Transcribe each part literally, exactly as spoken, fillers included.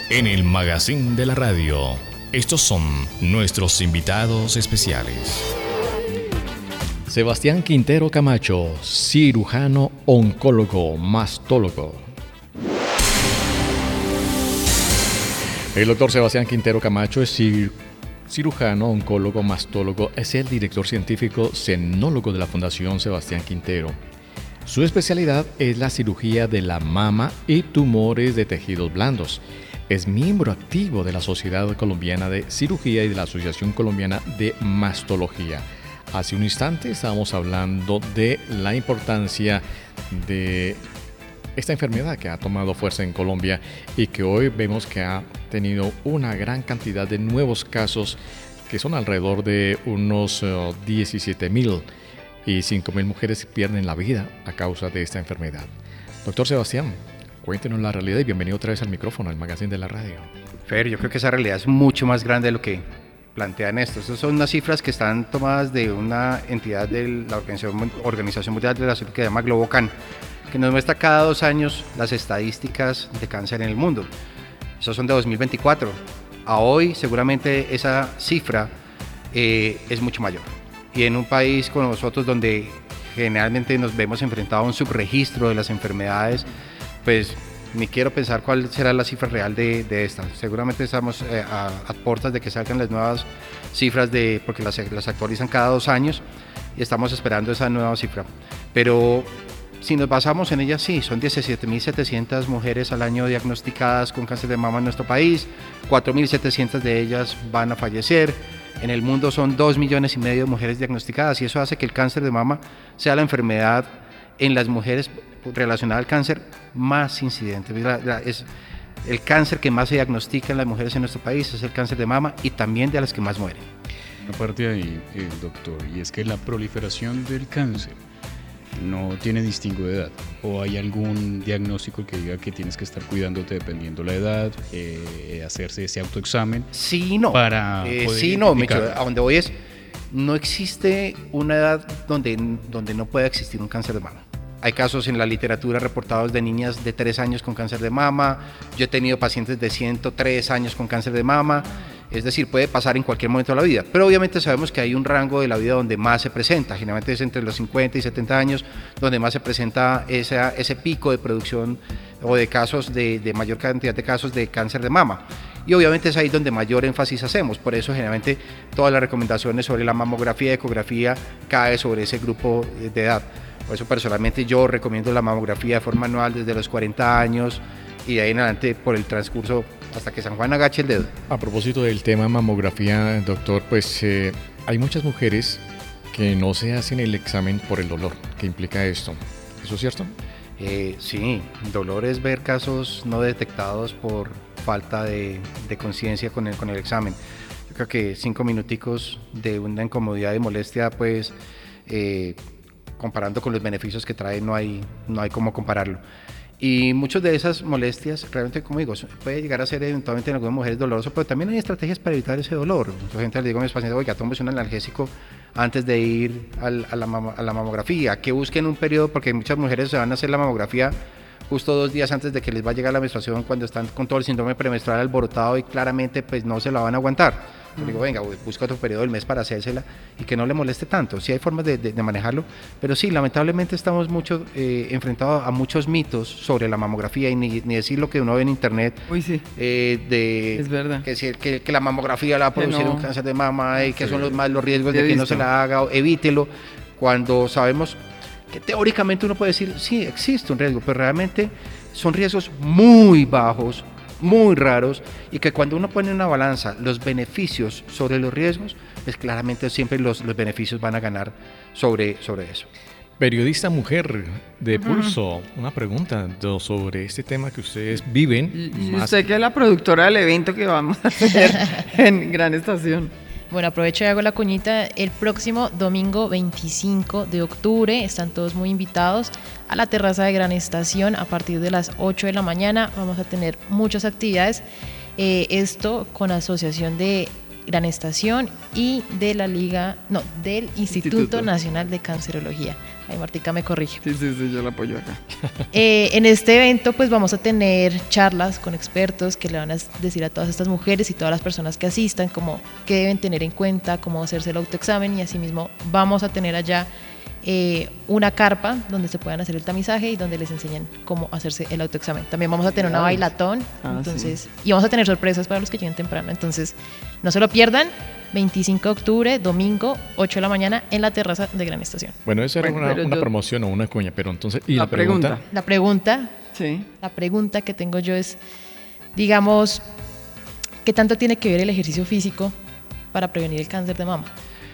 En el Magazine de la Radio, estos son nuestros invitados especiales. Sebastián Quintero Camacho, cirujano, oncólogo, mastólogo. El doctor Sebastián Quintero Camacho es cir- cirujano, oncólogo, mastólogo, es el director científico cenólogo de la Fundación Sebastián Quintero. Su especialidad es la cirugía de la mama y tumores de tejidos blandos. Es miembro activo de la Sociedad Colombiana de Cirugía y de la Asociación Colombiana de Mastología. Hace un instante estábamos hablando de la importancia de esta enfermedad que ha tomado fuerza en Colombia y que hoy vemos que ha tenido una gran cantidad de nuevos casos, que son alrededor de unos uh, diecisiete mil, y cinco mil mujeres pierden la vida a causa de esta enfermedad. Doctor Sebastián, cuéntenos la realidad y bienvenido otra vez al micrófono, al Magazine de la Radio. Fer, yo creo que esa realidad es mucho más grande de lo que plantean esto. Estas son unas cifras que están tomadas de una entidad de la Organización, Organización Mundial de la Salud que se llama Globocan, que nos muestra cada dos años las estadísticas de cáncer en el mundo. Esos son de dos mil veinticuatro. A hoy seguramente esa cifra eh, es mucho mayor. Y en un país como nosotros, donde generalmente nos vemos enfrentados a un subregistro de las enfermedades, pues ni quiero pensar cuál será la cifra real de, de esta. Seguramente estamos eh, a, a puertas de que salgan las nuevas cifras, de, porque las, las actualizan cada dos años y estamos esperando esa nueva cifra. Pero si nos basamos en ella, sí, son diecisiete mil setecientas mujeres al año diagnosticadas con cáncer de mama en nuestro país, cuatro mil setecientas de ellas van a fallecer. En el mundo son dos millones y medio de mujeres diagnosticadas y eso hace que el cáncer de mama sea la enfermedad en las mujeres relacionada al cáncer más incidente. Es el cáncer que más se diagnostica en las mujeres en nuestro país, es el cáncer de mama y también de las que más mueren. Aparte de ahí, eh, doctor, y es que la proliferación del cáncer no tiene distingo de edad, o hay algún diagnóstico que diga que tienes que estar cuidándote dependiendo la edad, eh, hacerse ese autoexamen. Sí, no. Para eh, poder sí, no, identificar. Micho, a donde voy es, no existe una edad donde, donde no pueda existir un cáncer de mama. Hay casos en la literatura reportados de niñas de tres años con cáncer de mama. Yo he tenido pacientes de ciento tres años con cáncer de mama. Es decir, puede pasar en cualquier momento de la vida. Pero obviamente sabemos que hay un rango de la vida donde más se presenta. Generalmente es entre los cincuenta y setenta años donde más se presenta esa, ese pico de producción o de casos, de, de mayor cantidad de casos de cáncer de mama. Y obviamente es ahí donde mayor énfasis hacemos. Por eso generalmente todas las recomendaciones sobre la mamografía y ecografía cae sobre ese grupo de edad. Por eso personalmente yo recomiendo la mamografía de forma anual desde los cuarenta años y de ahí en adelante por el transcurso hasta que San Juan agache el dedo. A propósito del tema mamografía, doctor, pues eh, hay muchas mujeres que no se hacen el examen por el dolor que implica esto. ¿Eso es cierto? Eh, sí, dolor es ver casos no detectados por falta de, de conciencia con el, con el examen. Yo creo que cinco minuticos de una incomodidad y molestia, pues eh, comparando con los beneficios que trae, no hay, no hay cómo compararlo. Y muchas de esas molestias, realmente, como digo, puede llegar a ser eventualmente en algunas mujeres doloroso, pero también hay estrategias para evitar ese dolor. Mucha gente le digo a mis pacientes, oiga, tómese un analgésico antes de ir al, a, la mam- a la mamografía, que busquen un periodo, porque muchas mujeres se van a hacer la mamografía justo dos días antes de que les va a llegar la menstruación, cuando están con todo el síndrome premenstrual alborotado y claramente pues no se la van a aguantar. Yo digo, venga, busca otro periodo del mes para hacérsela y que no le moleste tanto. Sí hay formas de, de, de manejarlo, pero sí, lamentablemente estamos mucho eh, enfrentados a muchos mitos sobre la mamografía y ni, ni decir lo que uno ve en internet. Uy, sí. Eh, de, es verdad. Que, si, que, que la mamografía la va a producir no. un cáncer de mama y que Sí. son los más los riesgos He de que visto. no se la haga, o evítelo, cuando sabemos que teóricamente uno puede decir, sí, existe un riesgo, pero realmente son riesgos muy bajos, muy raros, y que cuando uno pone en una balanza los beneficios sobre los riesgos, pues claramente siempre los, los beneficios van a ganar sobre, sobre eso. Periodista mujer de Pulso, una pregunta do- sobre este tema que ustedes viven. Y, y más- usted que es la productora del evento que vamos a hacer en Gran Estación. Bueno, aprovecho y hago la cuñita. El próximo domingo veinticinco de octubre están todos muy invitados a la terraza de Gran Estación a partir de las ocho de la mañana. Vamos a tener muchas actividades. Eh, esto con asociación de Gran Estación y de la Liga, no, del Instituto, Instituto. Nacional de Cancerología. Ahí Martica me corrige. Sí, sí, sí, yo la apoyo acá. Eh, en este evento pues vamos a tener charlas con expertos que le van a decir a todas estas mujeres y todas las personas que asistan como qué deben tener en cuenta, cómo hacerse el autoexamen, y asimismo vamos a tener allá eh, una carpa donde se puedan hacer el tamizaje y donde les enseñan cómo hacerse el autoexamen. También vamos a tener una bailatón, Ah, entonces, sí. y vamos a tener sorpresas para los que lleguen temprano, entonces no se lo pierdan. veinticinco de octubre, domingo, ocho de la mañana, en la terraza de Gran Estación. Bueno, esa era Bueno, una, pero una yo- promoción o una cuña, pero entonces... ¿Y La la, pregunta? pregunta. La pregunta, Sí. la pregunta que tengo yo es, digamos, ¿qué tanto tiene que ver el ejercicio físico para prevenir el cáncer de mama?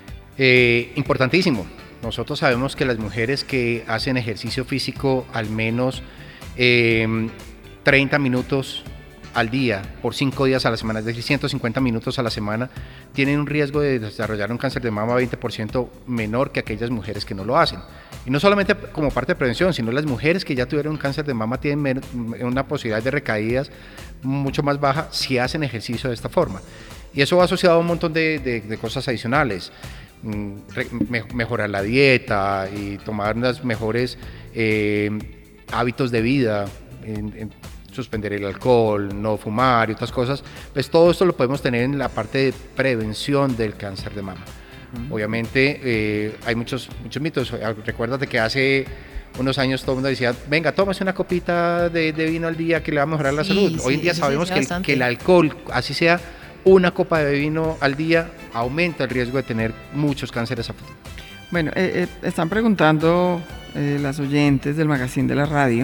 Eh, importantísimo. Nosotros sabemos que las mujeres que hacen ejercicio físico al menos eh, treinta minutos al día, por cinco días a la semana, es decir, ciento cincuenta minutos a la semana, tienen un riesgo de desarrollar un cáncer de mama veinte por ciento menor que aquellas mujeres que no lo hacen. Y no solamente como parte de prevención, sino las mujeres que ya tuvieron un cáncer de mama tienen men- una posibilidad de recaídas mucho más baja si hacen ejercicio de esta forma. Y eso va asociado a un montón de, de- de cosas adicionales. Mm, re- me- mejorar la dieta y tomar unos mejores eh, hábitos de vida, en- en suspender el alcohol, no fumar y otras cosas, pues todo esto lo podemos tener en la parte de prevención del cáncer de mama. Uh-huh. Obviamente eh, hay muchos, muchos mitos. Recuérdate que hace unos años todo el mundo decía, venga, tómase una copita de, de vino al día que le va a mejorar la Sí, salud. sí, Hoy en día eso sabemos se que dice el, bastante. que el alcohol, así sea una copa de vino al día, aumenta el riesgo de tener muchos cánceres a futuro. Bueno, eh, eh, están preguntando eh, las oyentes del magazine de la radio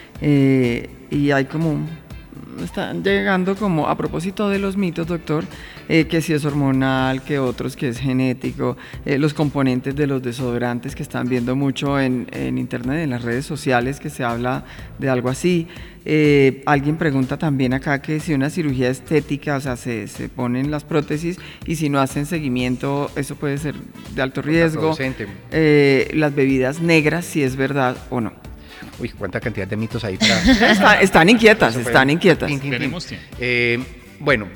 eh, y hay como, están llegando como a propósito de los mitos, doctor, eh, que si es hormonal, que otros que es genético, eh, los componentes de los desodorantes que están viendo mucho en, en internet, en las redes sociales, que se habla de algo así. Eh, alguien pregunta también acá que si una cirugía estética, o sea, se, se ponen las prótesis y si no hacen seguimiento, eso puede ser de alto riesgo. Eh, las bebidas negras, si es verdad o no. Uy, cuánta cantidad de mitos ahí para... Están, están inquietas, están inquietas. Tin, tin, tin. Tenemos tiempo. Eh, bueno,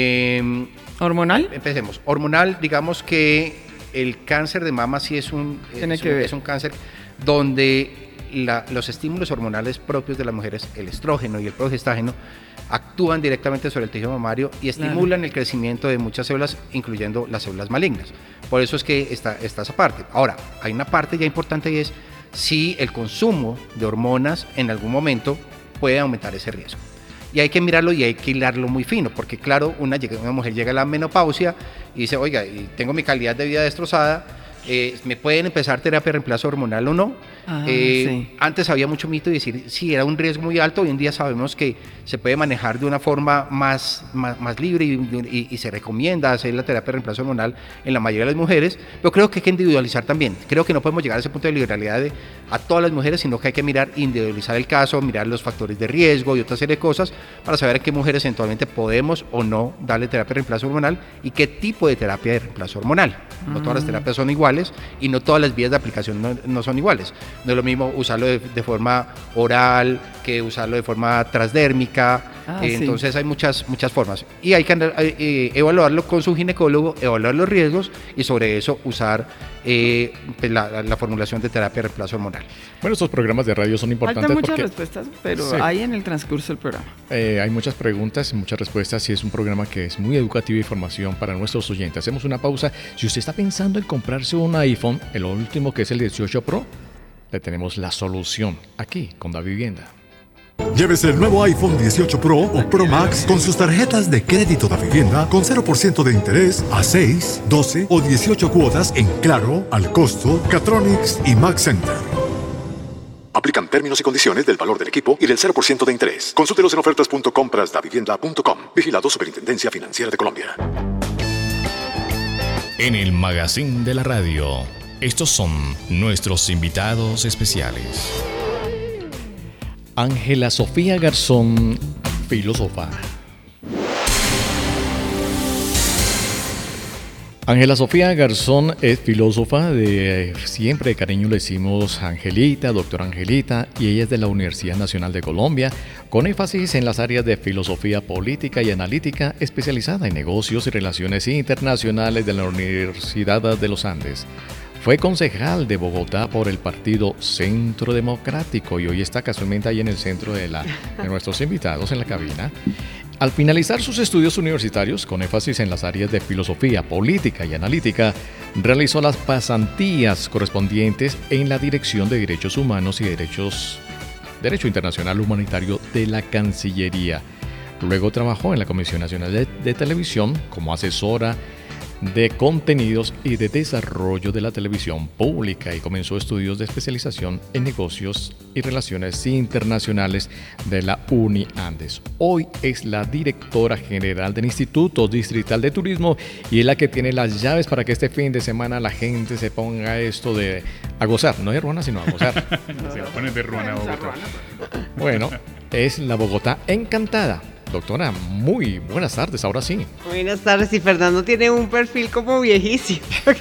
eh, ¿Hormonal? empecemos. Hormonal, digamos que el cáncer de mama sí es un, Tiene es que un, ver. es un cáncer donde la, los estímulos hormonales propios de las mujeres, el estrógeno y el progestágeno, actúan directamente sobre el tejido mamario y estimulan claro. el crecimiento de muchas células, incluyendo las células malignas. Por eso es que está, está esa parte. Ahora, hay una parte ya importante y es si el consumo de hormonas en algún momento puede aumentar ese riesgo. Y hay que mirarlo y hay que hilarlo muy fino, porque claro, una, una mujer llega a la menopausia y dice, oiga, y tengo mi calidad de vida destrozada, eh, ¿me pueden empezar terapia de reemplazo hormonal o no? Ah, eh, sí. Antes había mucho mito y decir, sí, era un riesgo muy alto, hoy en día sabemos que se puede manejar de una forma más, más, más libre y, y, y se recomienda hacer la terapia de reemplazo hormonal en la mayoría de las mujeres, pero creo que hay que individualizar también. Creo que no podemos llegar a ese punto de liberalidad de, a todas las mujeres, sino que hay que mirar, individualizar el caso, mirar los factores de riesgo y otra serie de cosas para saber a qué mujeres eventualmente podemos o no darle terapia de reemplazo hormonal y qué tipo de terapia de reemplazo hormonal. No todas las terapias son iguales y no todas las vías de aplicación no, no son iguales. No es lo mismo usarlo de, de forma oral que usarlo de forma transdérmica. Ah, eh, sí. Entonces hay muchas, muchas formas. Y hay que andar, eh, evaluarlo con su ginecólogo, evaluar los riesgos y sobre eso usar eh, pues la, la, la formulación de terapia de reemplazo hormonal. Bueno, estos programas de radio son importantes Faltan muchas porque respuestas, pero sí. hay en el transcurso del programa. eh, hay muchas preguntas y muchas respuestas y es un programa que es muy educativo y información para nuestros oyentes. Hacemos una pausa. Si usted está pensando en comprarse un iPhone, el último que es el dieciocho Pro, le tenemos la solución aquí con Da Vivienda. Llévese el nuevo iPhone dieciocho Pro o Pro Max con sus tarjetas de crédito Da Vivienda con cero por ciento de interés a seis, doce o dieciocho cuotas en Claro, Al Costo, Catronics y Max Center. Aplican términos y condiciones del valor del equipo y del cero por ciento de interés. Consúltelos en ofertas punto compras da vivienda punto com. Vigilado Superintendencia Financiera de Colombia. En el Magazine de la Radio, estos son nuestros invitados especiales. Ángela Sofía Garzón, filósofa. Ángela Sofía Garzón es filósofa, de siempre de cariño le decimos Angelita, doctora Angelita, y ella es de la Universidad Nacional de Colombia, con énfasis en las áreas de filosofía política y analítica, especializada en negocios y relaciones internacionales de la Universidad de los Andes. Fue concejal de Bogotá por el partido Centro Democrático y hoy está casualmente ahí en el centro de, la, de nuestros invitados en la cabina. Al finalizar sus estudios universitarios, con énfasis en las áreas de filosofía, política y analítica, realizó las pasantías correspondientes en la Dirección de Derechos Humanos y Derechos, Derecho Internacional Humanitario de la Cancillería. Luego trabajó en la Comisión Nacional de, de Televisión como asesora de contenidos y de desarrollo de la televisión pública y comenzó estudios de especialización en negocios y relaciones internacionales de la UniAndes. Hoy es la directora general del Instituto Distrital de Turismo y es la que tiene las llaves para que este fin de semana la gente se ponga esto de a gozar, no de ruana sino a gozar. Se va a poner de ruana a Bogotá. Bueno, es la Bogotá encantada. Doctora, muy buenas tardes, ahora sí. Buenas tardes, y Fernando tiene un perfil como viejísimo.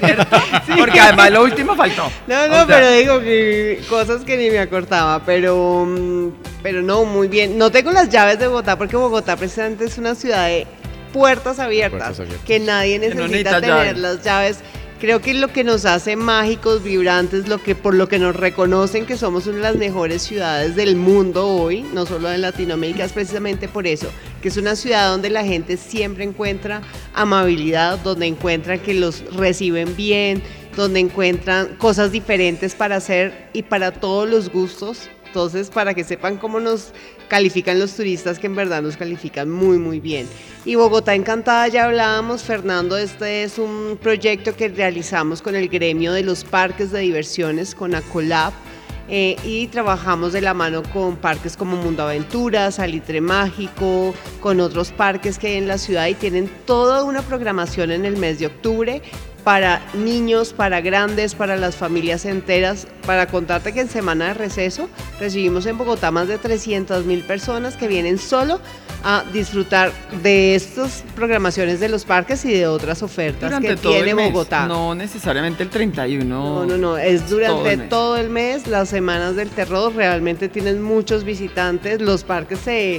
Sí, porque además lo último faltó. No, no, o sea, pero digo que cosas que ni me acordaba, pero, pero no, muy bien. No tengo las llaves de Bogotá porque Bogotá precisamente es una ciudad de puertas abiertas, puertas abiertas. Que nadie necesita, no necesita tener llave. Las llaves. Creo que lo que nos hace mágicos, vibrantes, lo que, por lo que nos reconocen que somos una de las mejores ciudades del mundo hoy, no solo en Latinoamérica, es precisamente por eso, que es una ciudad donde la gente siempre encuentra amabilidad, donde encuentran que los reciben bien, donde encuentran cosas diferentes para hacer y para todos los gustos. Entonces, para que sepan cómo nos califican los turistas, que en verdad nos califican muy, muy bien. Y Bogotá Encantada, ya hablábamos, Fernando, este es un proyecto que realizamos con el gremio de los parques de diversiones, con Acolab, eh, y trabajamos de la mano con parques como Mundo Aventura, Salitre Mágico, con otros parques que hay en la ciudad y tienen toda una programación en el mes de octubre, para niños, para grandes, para las familias enteras. Para contarte que en semana de receso recibimos en Bogotá más de trescientas mil personas que vienen solo a disfrutar de estas programaciones de los parques y de otras ofertas durante que tiene Bogotá. No necesariamente el treinta y uno. No, no, no, es durante todo el, todo el mes. Las semanas del terror realmente tienen muchos visitantes. Los parques se...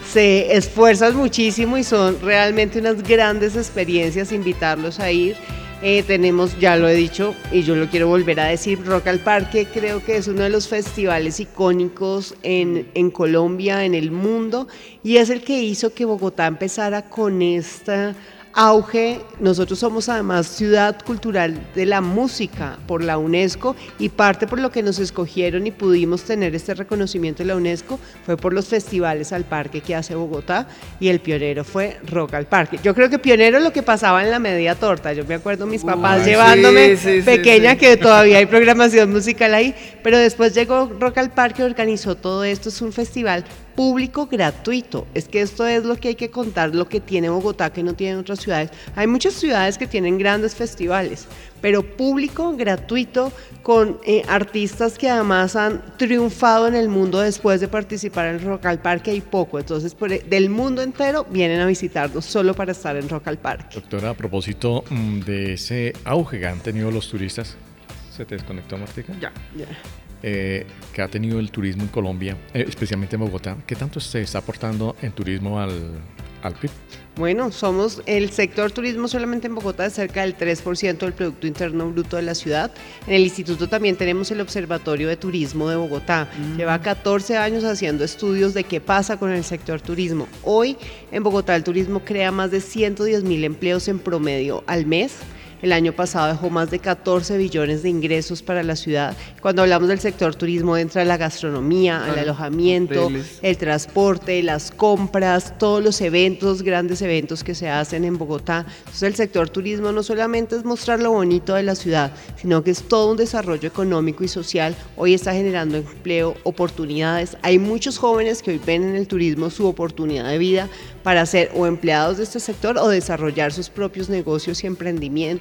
se esfuerzan muchísimo y son realmente unas grandes experiencias, invitarlos a ir. Eh, tenemos, ya lo he dicho y yo lo quiero volver a decir, Rock al Parque creo que es uno de los festivales icónicos en, en Colombia, en el mundo, y es el que hizo que Bogotá empezara con esta auge. Nosotros somos además ciudad cultural de la música por la UNESCO y parte por lo que nos escogieron y pudimos tener este reconocimiento de la UNESCO fue por los festivales al parque que hace Bogotá y el pionero fue Rock al Parque. Yo creo que pionero es lo que pasaba en la media torta. Yo me acuerdo mis papás Uy, llevándome sí, sí, pequeña sí, sí. que todavía hay programación musical ahí, pero después llegó Rock al Parque, organizó todo esto. Es un festival público gratuito. Es que esto es lo que hay que contar, lo que tiene Bogotá que no tienen otras ciudades. Hay muchas ciudades que tienen grandes festivales, pero público, gratuito, con eh, artistas que además han triunfado en el mundo después de participar en Rock al Parque. Hay poco, entonces por, del mundo entero vienen a visitarnos solo para estar en Rock al Parque. Doctora, a propósito de ese auge que han tenido los turistas, ¿se te desconectó, Martica? Ya, ya. Eh, que ha tenido el turismo en Colombia, eh, especialmente en Bogotá. ¿Qué tanto se está aportando en turismo al, al P I B? Bueno, somos el sector turismo solamente en Bogotá de cerca del tres por ciento del Producto Interno Bruto de la ciudad. En el instituto también tenemos el Observatorio de Turismo de Bogotá. Mm. Lleva catorce años haciendo estudios de qué pasa con el sector turismo. Hoy en Bogotá el turismo crea más de ciento diez mil empleos en promedio al mes. El año pasado dejó más de catorce billones de ingresos para la ciudad. Cuando hablamos del sector turismo entra la gastronomía, el alojamiento, hoteles, el transporte, las compras, todos los eventos, grandes eventos que se hacen en Bogotá. Entonces el sector turismo no solamente es mostrar lo bonito de la ciudad, sino que es todo un desarrollo económico y social. Hoy está generando empleo, oportunidades. Hay muchos jóvenes que hoy ven en el turismo su oportunidad de vida para ser o empleados de este sector o desarrollar sus propios negocios y emprendimientos.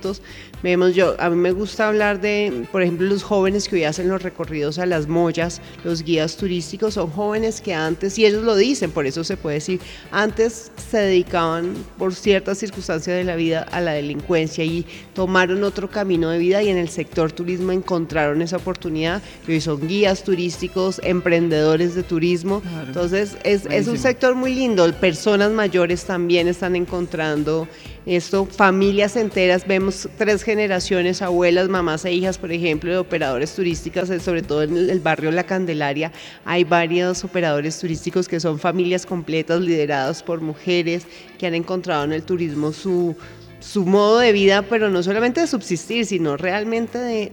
eventos, vemos yo, a mí me gusta hablar de, por ejemplo, los jóvenes que hoy hacen los recorridos a las Mollas, los guías turísticos, son jóvenes que antes, y ellos lo dicen, por eso se puede decir, antes se dedicaban por ciertas circunstancias de la vida a la delincuencia y tomaron otro camino de vida y en el sector turismo encontraron esa oportunidad y hoy son guías turísticos, emprendedores de turismo, claro. Entonces es, es un sector muy lindo, personas mayores también están encontrando esto, familias enteras, vemos tres generaciones, abuelas, mamás e hijas, por ejemplo, de operadores turísticos, sobre todo en el barrio La Candelaria, hay varios operadores turísticos que son familias completas lideradas por mujeres que han encontrado en el turismo su, su modo de vida, pero no solamente de subsistir, sino realmente de,